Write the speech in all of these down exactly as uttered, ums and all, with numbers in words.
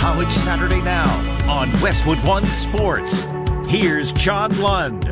College Saturday Now on Westwood One Sports. Here's John Lund.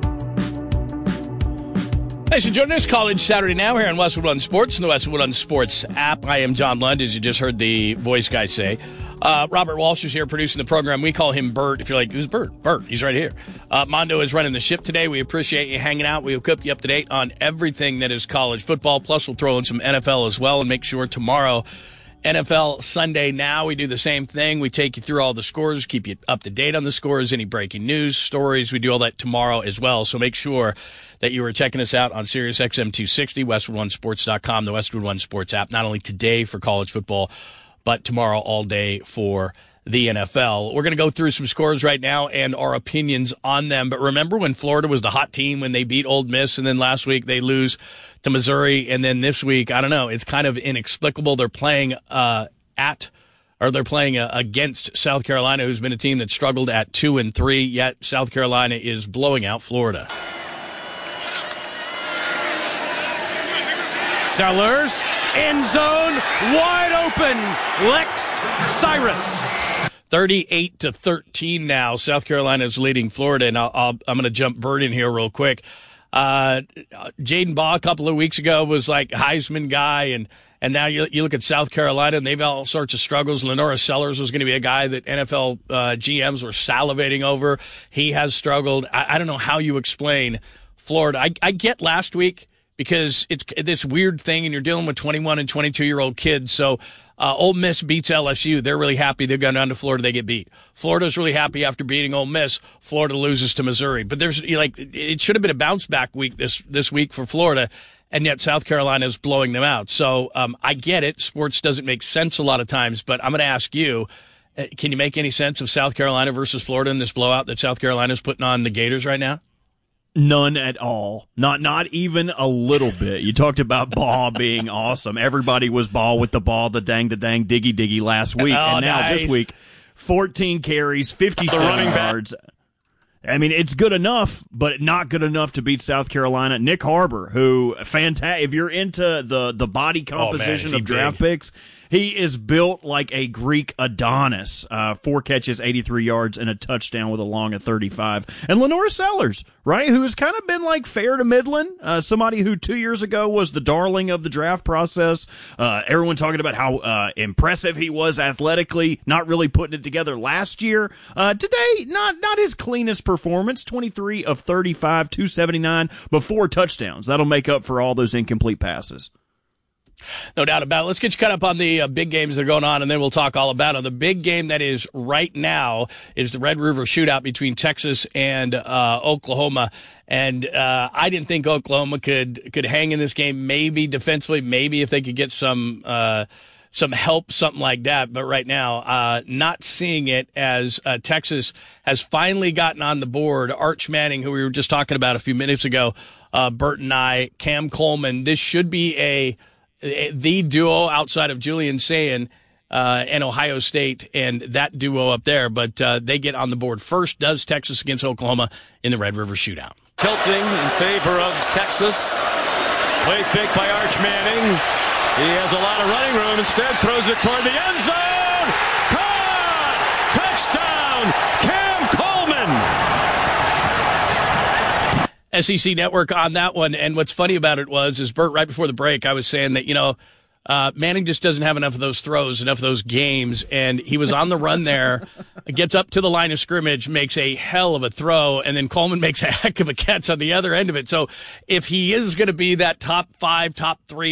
Thanks for joining us. College Saturday Now here on Westwood One Sports and the Westwood One Sports app. I am John Lund, as you just heard the voice guy say. Uh, Robert Walsh is here producing the program. We call him Bert. If you're like, who's Bert? Bert. He's right here. Uh, Mondo is running the ship today. We appreciate you hanging out. We'll keep you up to date on everything that is college football. Plus, we'll throw in some N F L as well and make sure tomorrow, N F L Sunday Now, we do the same thing. We take you through all the scores, keep you up to date on the scores, any breaking news, stories. We do all that tomorrow as well. So make sure that you are checking us out on Sirius X M two sixty, Westwood One Sports dot com, the Westwood One Sports app, not only today for college football, but tomorrow all day for the N F L. We're going to go through some scores right now and our opinions on them. But remember when Florida was the hot team when they beat Ole Miss, and then last week they lose to Missouri, and then this week, I don't know, it's kind of inexplicable. They're playing uh, at or they're playing uh, against South Carolina, who's been a team that struggled at two and three, yet South Carolina is blowing out Florida. Sellers, end zone, wide open, Lex Cyrus. thirty-eight to thirteen now. South Carolina is leading Florida, and I'll, I'll, I'm going to jump Bert in here real quick. Uh, Jaden Baugh a couple of weeks ago was like Heisman guy, and and now you, you look at South Carolina, and they've all sorts of struggles. Lenora Sellers was going to be a guy that N F L uh, G Ms were salivating over. He has struggled. I, I don't know how you explain Florida. I, I get last week, because it's this weird thing, and you're dealing with twenty-one and twenty-two-year-old kids. So uh, Ole Miss beats L S U. They're really happy. They're going down to Florida. They get beat. Florida's really happy after beating Ole Miss. Florida loses to Missouri. But there's you know, like it should have been a bounce-back week this, this week for Florida, and yet South Carolina is blowing them out. So um, I get it. Sports doesn't make sense a lot of times, but I'm going to ask you, uh, can you make any sense of South Carolina versus Florida in this blowout that South Carolina is putting on the Gators right now? None at all. Not not even a little bit. You talked about Baugh being awesome. Everybody was Baugh with the ball, the dang, the dang, diggy, diggy last week. Oh, and now nice. this week, fourteen carries, fifty-seven yards. I mean, it's good enough, but not good enough to beat South Carolina. Nick Harbor, who, fantastic. If you're into the, the body composition oh, man, of draft big? picks, he is built like a Greek Adonis. Uh, four catches, eighty-three yards, and a touchdown with a long of thirty-five. And Lenora Sellers, right, who's kind of been like fair to Midland, uh, somebody who two years ago was the darling of the draft process. Uh, everyone talking about how uh, impressive he was athletically, not really putting it together last year. Uh, today, not not his cleanest performance, twenty-three of thirty-five, two seventy-nine, but four touchdowns. That'll make up for all those incomplete passes. No doubt about it. Let's get you caught up on the uh, big games that are going on, and then we'll talk all about it. The big game that is right now is the Red River Shootout between Texas and uh, Oklahoma. And uh, I didn't think Oklahoma could could hang in this game, maybe defensively, maybe if they could get some uh, some help, something like that. But right now, uh, not seeing it, as uh, Texas has finally gotten on the board. Arch Manning, who we were just talking about a few minutes ago, uh, Bert and I, Cam Coleman. This should be a the duo outside of Julian Sayin uh, and Ohio State, and that duo up there. But uh, they get on the board first. Does Texas against Oklahoma in the Red River Shootout? Tilting in favor of Texas. Play fake by Arch Manning. He has a lot of running room. Instead, throws it toward the end zone. Caught! Touchdown! Cam Coleman! S E C Network on that one. And what's funny about it was, is Bert, right before the break, I was saying that, you know, uh, Manning just doesn't have enough of those throws, enough of those games. And he was on the run there, gets up to the line of scrimmage, makes a hell of a throw, and then Coleman makes a heck of a catch on the other end of it. So if he is going to be that top five, top three